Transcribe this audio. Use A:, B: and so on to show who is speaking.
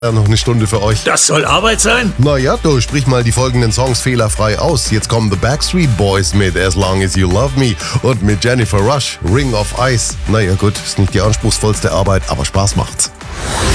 A: Noch eine Stunde für euch.
B: Das soll Arbeit sein?
A: Naja, du sprich mal die folgenden Songs fehlerfrei aus. Jetzt kommen The Backstreet Boys mit As Long As You Love Me und mit Jennifer Rush Ring of Ice. Naja gut, ist nicht die anspruchsvollste Arbeit, aber Spaß macht's.